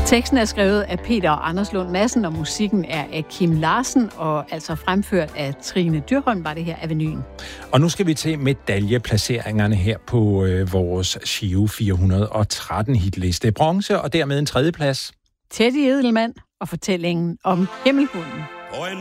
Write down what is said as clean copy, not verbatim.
Teksten er skrevet af Peter og Anders Lund Madsen, og musikken er af Kim Larsen, og altså fremført af Trine Dyrholm, var det her Avenuen. Og nu skal vi til medaljeplaceringerne her på vores Giro 413 hitliste. Bronze og dermed en tredjeplads. Teddy Edelmann og fortællingen om Himmelhunden. Og en